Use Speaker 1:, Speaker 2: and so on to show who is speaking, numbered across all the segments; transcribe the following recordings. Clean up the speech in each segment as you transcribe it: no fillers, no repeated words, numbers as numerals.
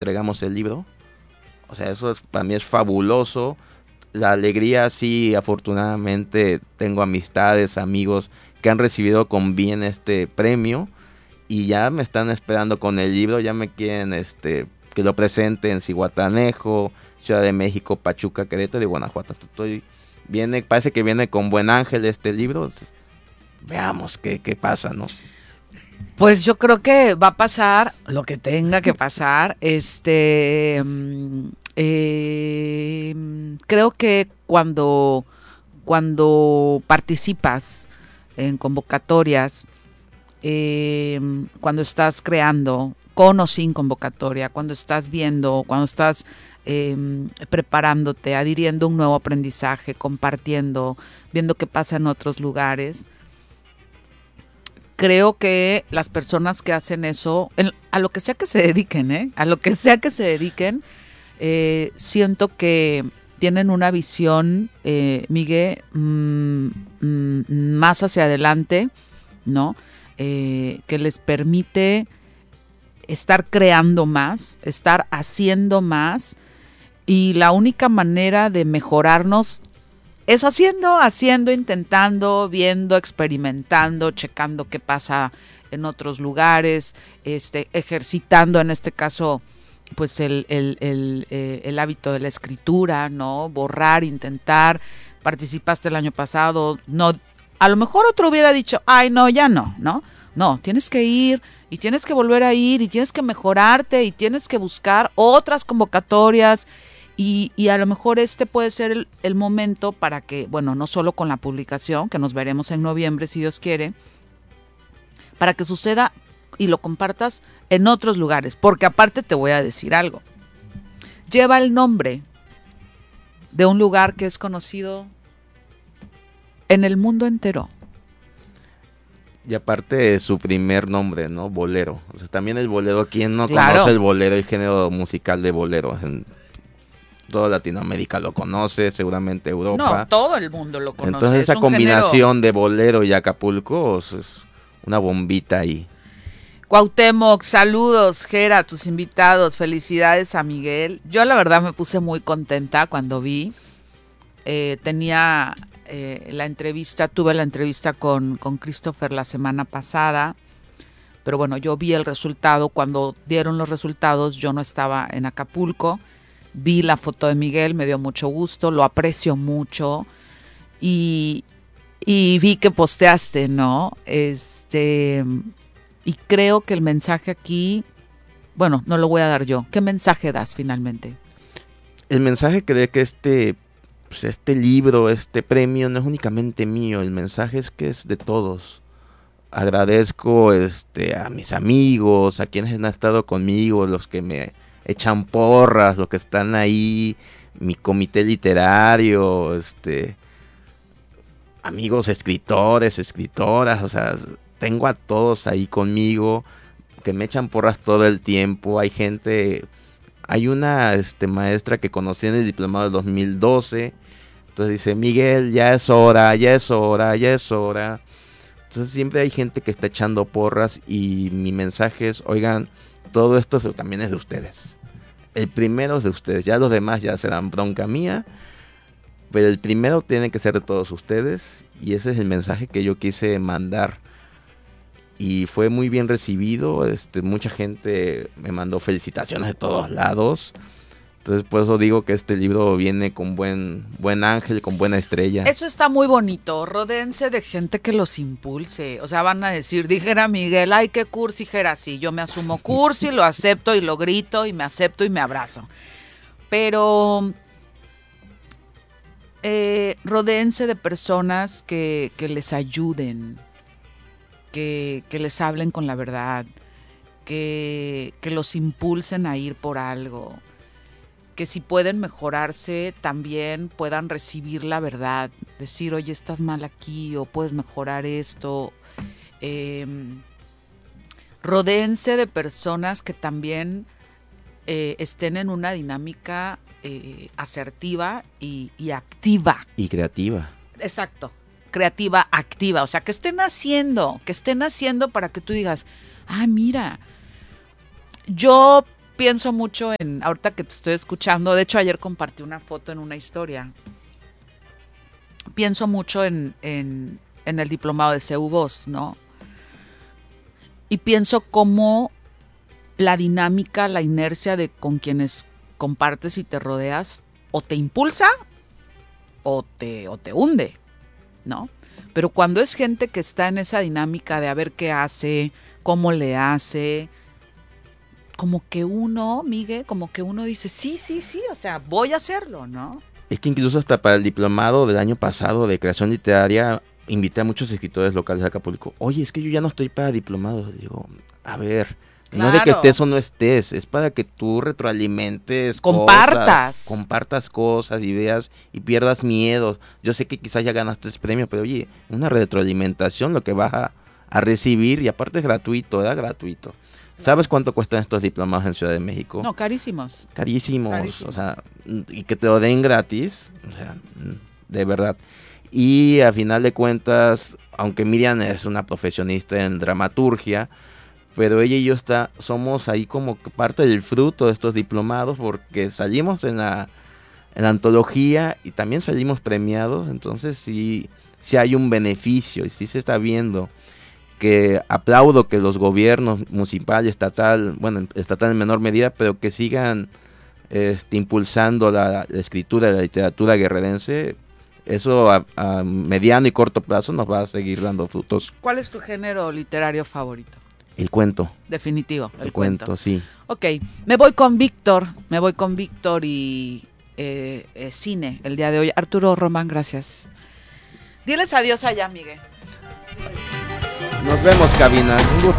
Speaker 1: entregamos el libro. O sea, eso para mí es fabuloso. La alegría, sí, afortunadamente tengo amistades, amigos que han recibido con bien este premio y ya me están esperando con el libro, ya me quieren que lo presente en Zihuatanejo, Ciudad de México, Pachuca, Querétaro y Guanajuato. Parece que viene con buen ángel este libro. Entonces, veamos qué pasa, ¿no?
Speaker 2: Pues yo creo que va a pasar lo que tenga que pasar. Creo que cuando participas en convocatorias, cuando estás creando, con o sin convocatoria, cuando estás viendo, cuando estás preparándote, adhiriendo un nuevo aprendizaje, compartiendo, viendo qué pasa en otros lugares, creo que las personas que hacen eso, a lo que sea que se dediquen, a lo que sea que se dediquen, siento que tienen una visión, Miguel, más hacia adelante, ¿no? Que les permite estar creando más, estar haciendo más, y la única manera de mejorarnos es haciendo, intentando, viendo, experimentando, checando qué pasa en otros lugares, ejercitando en este caso pues el hábito de la escritura, ¿no? Borrar, intentar. Participaste el año pasado, no, a lo mejor otro hubiera dicho, ay no, ya no, ¿no? No, tienes que ir y tienes que volver a ir y tienes que mejorarte y tienes que buscar otras convocatorias. Y a lo mejor puede ser el momento para que, bueno, no solo con la publicación, que nos veremos en noviembre si Dios quiere, para que suceda y lo compartas en otros lugares, porque aparte te voy a decir algo. Lleva el nombre de un lugar que es conocido en el mundo entero.
Speaker 1: Y aparte de su primer nombre, ¿no? Bolero. O sea, también el bolero, ¿quién no
Speaker 2: Claro.
Speaker 1: conoce el bolero, el género musical de bolero? Toda Latinoamérica lo conoce, seguramente Europa.
Speaker 2: No, todo el mundo lo conoce.
Speaker 1: Entonces esa
Speaker 2: es un
Speaker 1: combinación de bolero y Acapulco es una bombita ahí.
Speaker 2: Cuauhtémoc, saludos, Gera, tus invitados, felicidades a Miguel. Yo la verdad me puse muy contenta cuando vi. Tenía tuve la entrevista con Christopher la semana pasada, pero bueno, yo vi el resultado. Cuando dieron los resultados yo no estaba en Acapulco. Vi la foto de Miguel, me dio mucho gusto, lo aprecio mucho y vi que posteaste, ¿no? Y creo que el mensaje aquí, bueno, no lo voy a dar yo. ¿Qué mensaje das finalmente?
Speaker 1: El mensaje que este libro, este premio no es únicamente mío, el mensaje es que es de todos. Agradezco a mis amigos, a quienes han estado conmigo, los que me echan porras, los que están ahí, mi comité literario, amigos escritores, escritoras, o sea, tengo a todos ahí conmigo que me echan porras todo el tiempo. Hay una maestra que conocí en el diplomado del 2012, entonces dice, Miguel, ya es hora. Entonces siempre hay gente que está echando porras y mi mensaje es, oigan, todo esto también es de ustedes. El primero es de ustedes, ya los demás ya serán bronca mía, pero el primero tiene que ser de todos ustedes y ese es el mensaje que yo quise mandar. Y fue muy bien recibido, mucha gente me mandó felicitaciones de todos lados. Entonces por eso digo que este libro viene con buen ángel, con buena estrella.
Speaker 2: Eso está muy bonito, rodéense de gente que los impulse. O sea, van a decir, dijera Miguel, ay, qué cursi, dijera sí, yo me asumo cursi, lo acepto y lo grito y me acepto y me abrazo. Pero rodéense de personas que les ayuden, que les hablen con la verdad, que los impulsen a ir por algo. Que si pueden mejorarse, también puedan recibir la verdad, decir, oye, estás mal aquí, o puedes mejorar esto. Rodéense de personas que también estén en una dinámica asertiva y activa.
Speaker 1: Y creativa.
Speaker 2: Exacto, creativa, activa, o sea, que estén haciendo para que tú digas, ah, mira, yo pienso mucho en, ahorita que te estoy escuchando, de hecho ayer compartí una foto en una historia. Pienso mucho en el diplomado de CU Voz, ¿no? Y pienso cómo la dinámica, la inercia de con quienes compartes y te rodeas o te impulsa o te hunde, ¿no? Pero cuando es gente que está en esa dinámica de a ver qué hace, cómo le hace, como que uno, Miguel, como que uno dice, sí, o sea, voy a hacerlo, ¿no?
Speaker 1: Es que incluso hasta para el diplomado del año pasado de creación literaria, invité a muchos escritores locales de Acapulco. Oye, es que yo ya no estoy para diplomados. Digo, a ver,
Speaker 2: claro.
Speaker 1: No es de que estés o no estés, es para que tú retroalimentes compartas cosas, ideas y pierdas miedo. Yo sé que quizás ya ganaste ese premio, pero oye, una retroalimentación, lo que vas a recibir, y aparte es gratuito, ¿verdad? Gratuito. ¿Sabes cuánto cuestan estos diplomados en Ciudad de México?
Speaker 2: No, carísimos.
Speaker 1: Carísimos, o sea, y que te lo den gratis, o sea, de verdad. Y a final de cuentas, aunque Miriam es una profesionista en dramaturgia, pero ella y yo somos ahí como parte del fruto de estos diplomados, porque salimos en la antología y también salimos premiados, entonces sí hay un beneficio y sí se está viendo. Que aplaudo que los gobiernos municipal y estatal, bueno, estatal en menor medida, pero que sigan impulsando la escritura de la literatura guerrerense. Eso a mediano y corto plazo nos va a seguir dando frutos.
Speaker 2: ¿Cuál es tu género literario favorito?
Speaker 1: El cuento.
Speaker 2: Definitivo,
Speaker 1: el cuento, sí.
Speaker 2: Ok, me voy con Víctor y cine el día de hoy. Arturo Román, gracias. Diles adiós allá, Miguel.
Speaker 1: Nos vemos, cabina.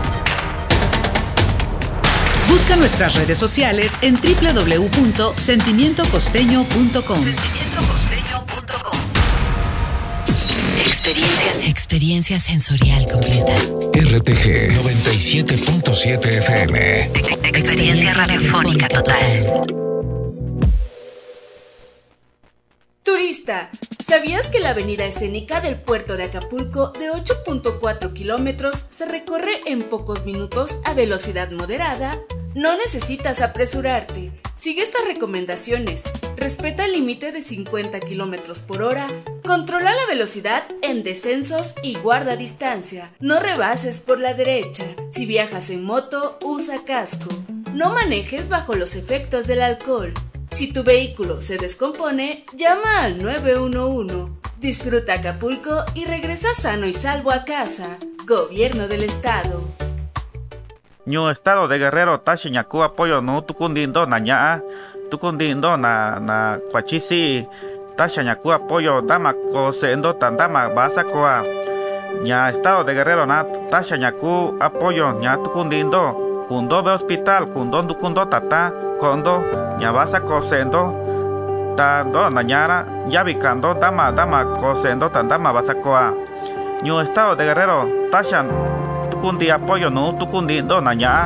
Speaker 3: Busca nuestras redes sociales en www.sentimientocosteño.com.
Speaker 4: Experiencia sensorial completa.
Speaker 5: RTG 97.7 FM.
Speaker 4: Experiencia radiofónica total.
Speaker 6: Turista, ¿sabías que la avenida escénica del puerto de Acapulco de 8.4 kilómetros se recorre en pocos minutos a velocidad moderada? No necesitas apresurarte. Sigue estas recomendaciones. Respeta el límite de 50 kilómetros por hora. Controla la velocidad en descensos y guarda distancia. No rebases por la derecha. Si viajas en moto, usa casco. No manejes bajo los efectos del alcohol. Si tu vehículo se descompone, llama al 911. Disfruta Acapulco y regresa sano y salvo a casa. Gobierno del Estado.
Speaker 7: Ñu Estado de Guerrero tashi ñaku apoyo no tukundindo na kwachisi tasha ñaku apoyo dama ko sendo tandama basakoa ña Estado de Guerrero na tasha ñaku apoyo ña tukundindo kundo be hospital kundo tata kondo ña basako sendo tando nañara yabikando dama ko sendo tandama basakoa Ñu Estado de Guerrero tasha tukundi apoyo no tukundindo naña.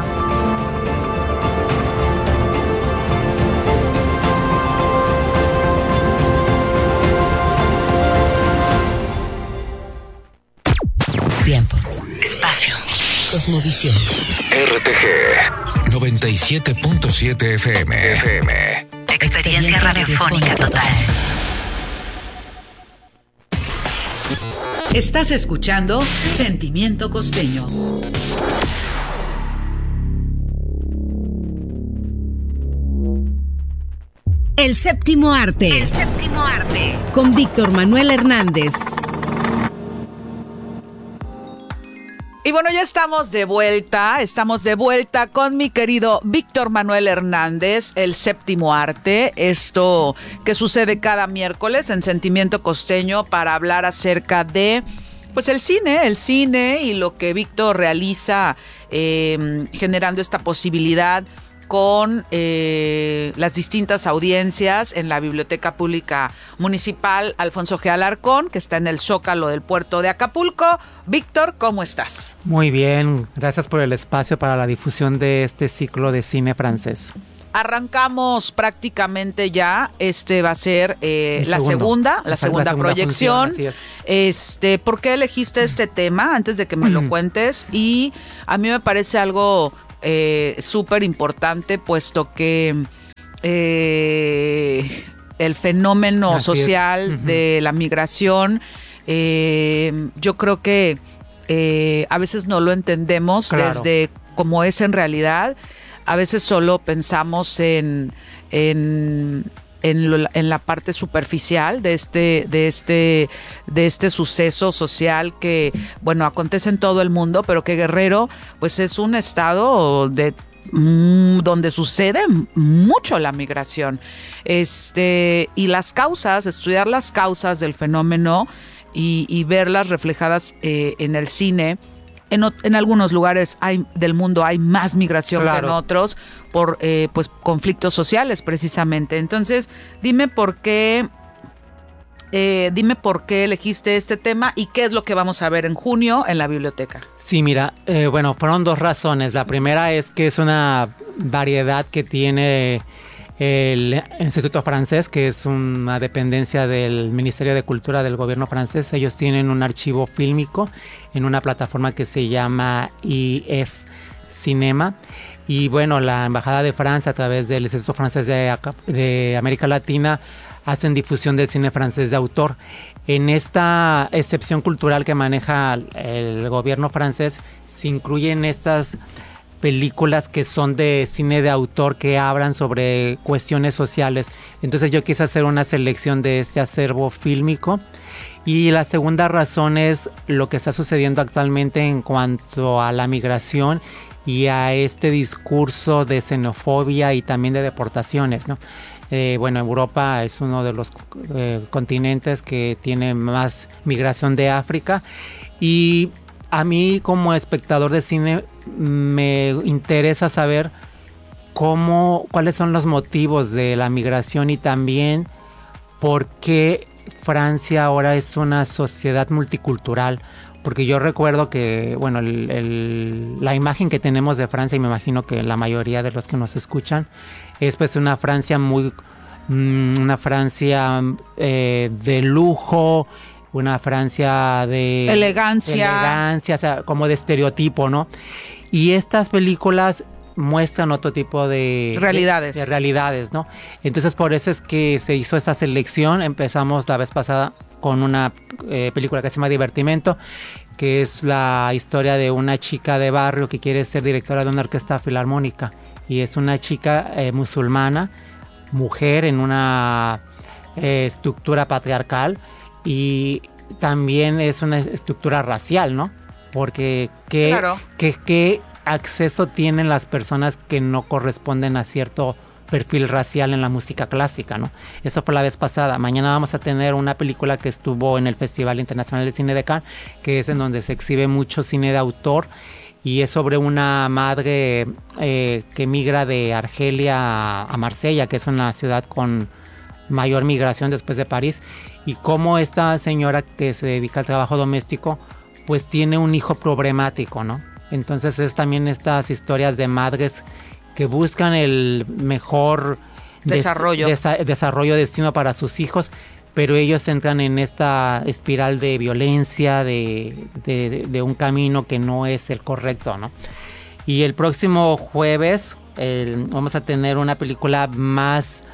Speaker 4: Tiempo. Espacio. Cosmovisión.
Speaker 5: RTG 97.7 FM.
Speaker 4: Experiencia radiofónica total.
Speaker 3: Estás escuchando Sentimiento Costeño.
Speaker 8: El séptimo arte. Con Víctor Manuel Hernández.
Speaker 2: Y bueno, ya estamos de vuelta con mi querido Víctor Manuel Hernández, el séptimo arte, esto que sucede cada miércoles en Sentimiento Costeño para hablar acerca de, pues, el cine y lo que Víctor realiza generando esta posibilidad con las distintas audiencias en la Biblioteca Pública Municipal Alfonso G. Alarcón, que está en el Zócalo del puerto de Acapulco. Víctor, ¿cómo estás?
Speaker 9: Muy bien, gracias por el espacio para la difusión de este ciclo de cine francés.
Speaker 2: Arrancamos prácticamente ya, va a ser la segunda proyección.
Speaker 9: Función, así es.
Speaker 2: ¿Por qué elegiste este tema? Antes de que me lo cuentes, y a mí me parece algo súper importante, puesto que el fenómeno
Speaker 9: Así
Speaker 2: social de la migración, yo creo que a veces no lo entendemos desde como es en realidad. A veces solo pensamos en la parte superficial de este suceso social que, bueno, acontece en todo el mundo, pero que Guerrero, pues es un estado donde sucede mucho la migración. Y las causas, estudiar las causas del fenómeno y verlas reflejadas en el cine. En algunos lugares del mundo hay más migración que en otros por pues conflictos sociales precisamente. Entonces, dime por qué elegiste este tema y qué es lo que vamos a ver en junio en la biblioteca.
Speaker 9: Sí, mira, bueno, fueron 2 razones. La primera es que es una variedad que tiene el Instituto Francés, que es una dependencia del Ministerio de Cultura del gobierno francés. Ellos tienen un archivo fílmico en una plataforma que se llama IF Cinema. Y bueno, la Embajada de Francia a través del Instituto Francés de América Latina hacen difusión del cine francés de autor. En esta excepción cultural que maneja el gobierno francés se incluyen estas películas que son de cine de autor que hablan sobre cuestiones sociales. Entonces yo quise hacer una selección de este acervo fílmico. Y la segunda razón es lo que está sucediendo actualmente en cuanto a la migración y a este discurso de xenofobia y también de deportaciones, ¿no? Bueno, Europa es uno de los continentes que tiene más migración de África, y a mí como espectador de cine me interesa saber cuáles son los motivos de la migración y también por qué Francia ahora es una sociedad multicultural. Porque yo recuerdo que, bueno, la imagen que tenemos de Francia, y me imagino que la mayoría de los que nos escuchan, es pues una Francia de lujo, una Francia de elegancia, o sea, como de estereotipo, ¿no? Y estas películas muestran otro tipo de realidades, ¿no? Entonces por eso es que se hizo esta selección. Empezamos la vez pasada con una película que se llama Divertimento, que es la historia de una chica de barrio que quiere ser directora de una orquesta filarmónica, y es una chica musulmana, mujer en una estructura patriarcal, y también es una estructura racial, ¿no? Porque ¿qué acceso tienen las personas que no corresponden a cierto perfil racial en la música clásica, ¿no? Eso fue la vez pasada. Mañana vamos a tener una película que estuvo en el Festival Internacional de Cine de Cannes, que es en donde se exhibe mucho cine de autor, y es sobre una madre que migra de Argelia a Marsella, que es una ciudad con mayor migración después de París, y cómo esta señora que se dedica al trabajo doméstico pues tiene un hijo problemático, ¿no? Entonces es también estas historias de madres que buscan el mejor desarrollo destino para sus hijos, pero ellos entran en esta espiral de violencia, de un camino que no es el correcto, ¿no? Y el próximo jueves vamos a tener una película más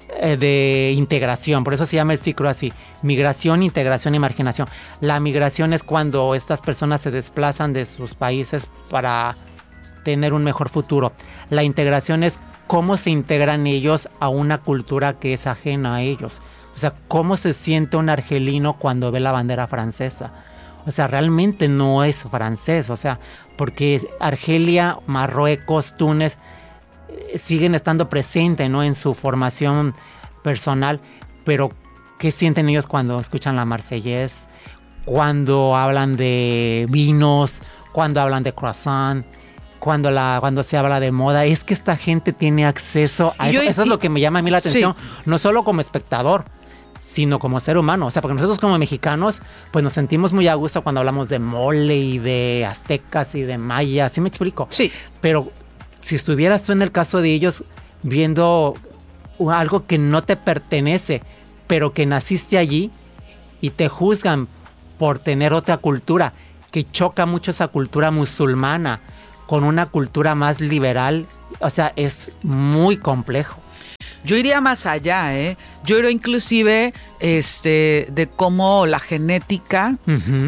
Speaker 9: de integración, por eso se llama el ciclo así: migración, integración y marginación. La migración es cuando estas personas se desplazan de sus países para tener un mejor futuro. La integración es cómo se integran ellos a una cultura que es ajena a ellos. O sea, cómo se siente un argelino cuando ve la bandera francesa. O sea, realmente no es francés, o sea, porque Argelia, Marruecos, Túnez siguen estando presentes, ¿no?, en su formación personal, pero ¿qué sienten ellos cuando escuchan la Marsellés? Cuando hablan de vinos, cuando hablan de croissant, cuando se habla de moda. Es que esta gente tiene acceso a eso. Eso es lo que me llama a mí la atención, sí, no solo como espectador, sino como ser humano. O sea, porque nosotros como mexicanos pues nos sentimos muy a gusto cuando hablamos de mole y de aztecas y de mayas, ¿sí me explico? Sí. Pero si estuvieras tú en el caso de ellos viendo algo que no te pertenece, pero que naciste allí, y te juzgan por tener otra cultura, que choca mucho esa cultura musulmana con una cultura más liberal. O sea, es muy complejo.
Speaker 2: Yo iría más allá, Yo iría inclusive de cómo la genética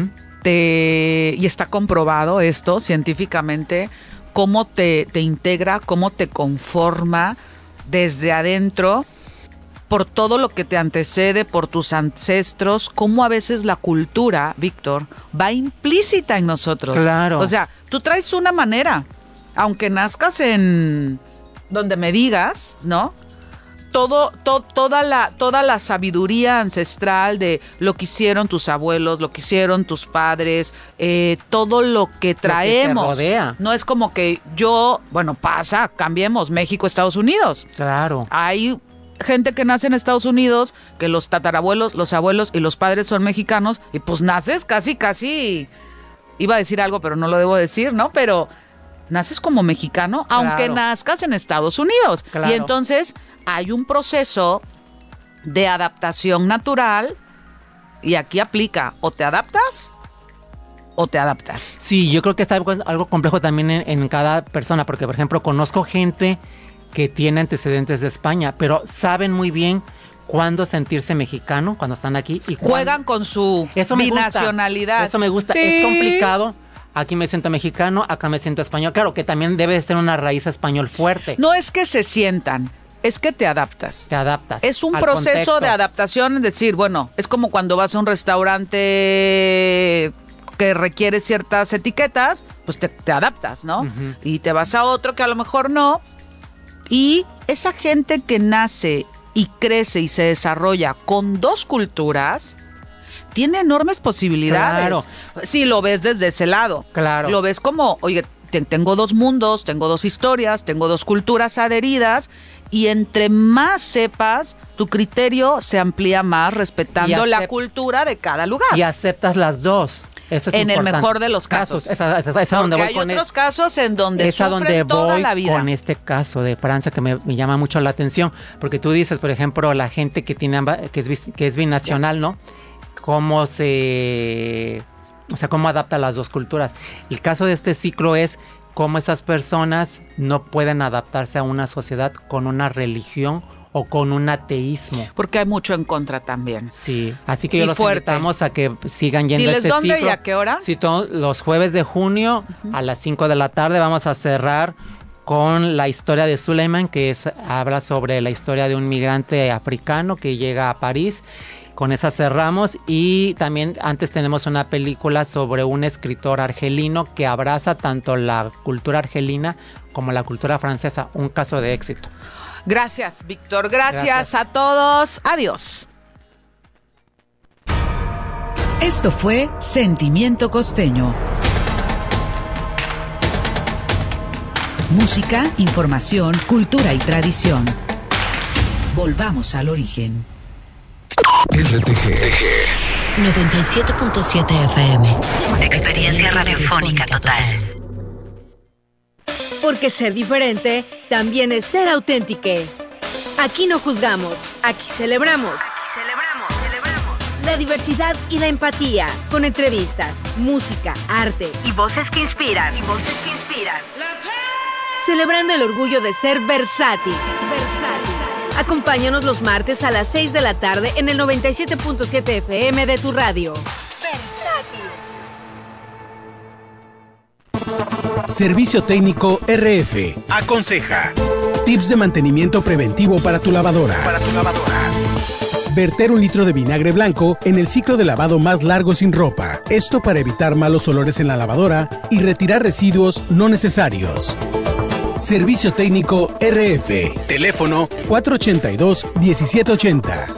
Speaker 2: y está comprobado esto científicamente, cómo te integra, cómo te conforma desde adentro, por todo lo que te antecede, por tus ancestros, cómo a veces la cultura, Víctor, va implícita en nosotros.
Speaker 9: Claro.
Speaker 2: O sea, tú traes una manera, aunque nazcas en donde me digas, ¿no? Toda la sabiduría ancestral de lo que hicieron tus abuelos, lo que hicieron tus padres, todo lo que traemos.
Speaker 9: Lo que te rodea.
Speaker 2: No es como que cambiemos México, Estados Unidos.
Speaker 9: Claro.
Speaker 2: Hay gente que nace en Estados Unidos, que los tatarabuelos, los abuelos y los padres son mexicanos, y pues naces casi, iba a decir algo, pero no lo debo decir, ¿no? Pero naces como mexicano, aunque nazcas en Estados Unidos.
Speaker 9: Claro.
Speaker 2: Y entonces hay un proceso de adaptación natural, y aquí aplica, o te adaptas o te adaptas.
Speaker 9: Sí, yo creo que es algo complejo también en cada persona, porque por ejemplo conozco gente que tiene antecedentes de España, pero saben muy bien cuándo sentirse mexicano cuando están aquí. Y
Speaker 2: juegan con su binacionalidad.
Speaker 9: Eso me gusta. Sí. Es complicado. Aquí me siento mexicano, acá me siento español. Claro que también debe de ser una raíz español fuerte.
Speaker 2: No es que se sientan, es que te adaptas.
Speaker 9: Te adaptas.
Speaker 2: Es un proceso
Speaker 9: contexto
Speaker 2: de adaptación, es decir, es como cuando vas a un restaurante que requiere ciertas etiquetas, pues te adaptas, ¿no? Uh-huh. Y te vas a otro que a lo mejor no. Y esa gente que nace y crece y se desarrolla con dos culturas tiene enormes posibilidades.
Speaker 9: Claro.
Speaker 2: Sí, lo ves desde ese lado.
Speaker 9: Claro.
Speaker 2: Lo ves como, oye, tengo dos mundos, tengo dos historias, tengo dos culturas adheridas, y entre más sepas, tu criterio se amplía más respetando la cultura de cada lugar.
Speaker 9: Y aceptas las dos. Eso es
Speaker 2: en
Speaker 9: importante.
Speaker 2: El mejor de los casos.
Speaker 9: Esa donde voy
Speaker 2: hay otros casos en donde sufren toda la vida.
Speaker 9: Con este caso de Francia que me llama mucho la atención, porque tú dices, por ejemplo, la gente que es binacional, ¿no? Cómo adapta las dos culturas. El caso de este ciclo es cómo esas personas no pueden adaptarse a una sociedad con una religión o con un ateísmo.
Speaker 2: Porque hay mucho en contra también.
Speaker 9: Sí, así que los invitamos a que sigan yendo a este ciclo.
Speaker 2: ¿Diles dónde y a qué hora?
Speaker 9: Sí, los jueves de junio a las 5 de la tarde vamos a cerrar con la historia de Suleiman, que habla sobre la historia de un migrante africano que llega a París. Con esa cerramos, y también antes tenemos una película sobre un escritor argelino que abraza tanto la cultura argelina como la cultura francesa, un caso de éxito.
Speaker 2: Gracias, Víctor. Gracias a todos. Adiós.
Speaker 3: Esto fue Sentimiento Costeño. Música, información, cultura y tradición. Volvamos al origen.
Speaker 5: RTG
Speaker 4: 97.7 FM. Experiencia radiofónica total.
Speaker 8: Porque ser diferente también es ser auténtico. Aquí no juzgamos, aquí celebramos. La diversidad y la empatía, con entrevistas, música, arte y voces que inspiran. Celebrando el orgullo de ser versátil. Acompáñanos los martes a las 6 de la tarde en el 97.7 FM de tu radio.
Speaker 10: Servicio técnico RF. Aconseja. Tips de mantenimiento preventivo para tu lavadora. Verter 1 litro de vinagre blanco en el ciclo de lavado más largo sin ropa. Esto para evitar malos olores en la lavadora y retirar residuos no necesarios. Servicio técnico RF. Teléfono 482-1780.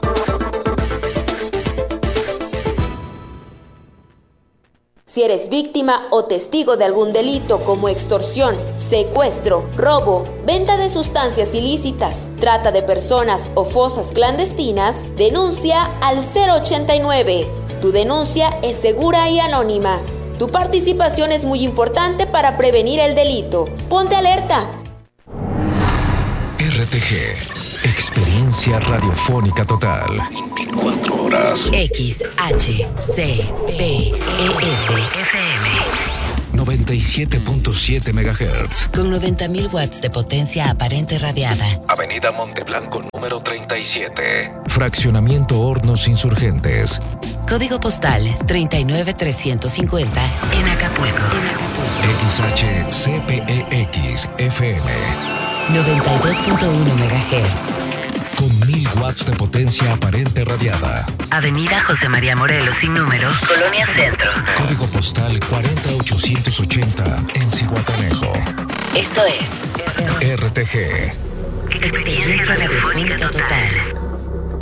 Speaker 11: Si eres víctima o testigo de algún delito como extorsión, secuestro, robo, venta de sustancias ilícitas, trata de personas o fosas clandestinas, denuncia al 089. Tu denuncia es segura y anónima. Tu participación es muy importante para prevenir el delito. ¡Ponte alerta!
Speaker 5: RTG, experiencia radiofónica total. 24 horas.
Speaker 4: XHCPES FM
Speaker 5: 97.7 MHz.
Speaker 3: Con 90.000 watts de potencia aparente radiada.
Speaker 5: Avenida Monteblanco número 37. Fraccionamiento Hornos Insurgentes.
Speaker 3: Código postal 39350 en Acapulco.
Speaker 5: XHCPEX FM.
Speaker 3: 92.1 MHz.
Speaker 5: Con 1000 watts de potencia aparente radiada.
Speaker 3: Avenida José María Morelos sin número, Colonia Centro.
Speaker 5: Código postal 40880 en Zihuatanejo.
Speaker 3: Esto es
Speaker 5: RTG.
Speaker 3: Experiencia radiofónica total.